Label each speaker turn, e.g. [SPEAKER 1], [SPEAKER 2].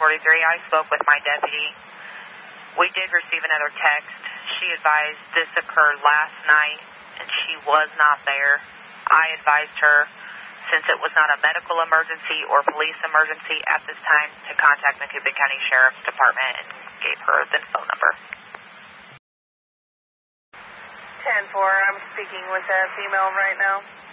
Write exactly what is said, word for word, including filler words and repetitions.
[SPEAKER 1] forty-three. I spoke with my deputy. We did receive another text. She advised this occurred last night, and she was not there. I advised her, since it was not a medical emergency or police emergency at this time, to contact Macoupin County Sheriff's Department and gave her the phone number.
[SPEAKER 2] ten four, I'm speaking with a female right now.